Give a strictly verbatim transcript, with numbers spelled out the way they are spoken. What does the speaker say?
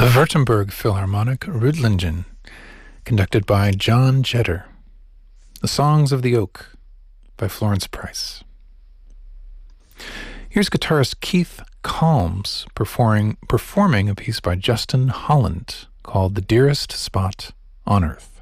the Württemberg Philharmonic Rüdlingen, conducted by John Jetter. The Songs of the Oak by Florence Price. Here's guitarist Keith Calms performing, performing a piece by Justin Holland called The Dearest Spot on Earth.